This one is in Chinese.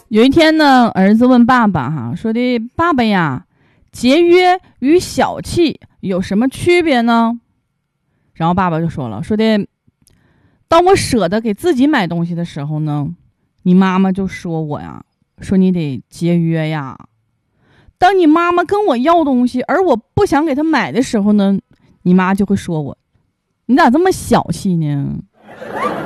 有一天呢，儿子问爸爸说的爸爸呀，节约与小气有什么区别呢？然后爸爸就说的，当我舍得给自己买东西的时候呢，你妈妈就说我呀，说你得节约呀。当你妈妈跟我要东西，而我不想给她买的时候呢，你妈就会说我，你咋这么小气呢？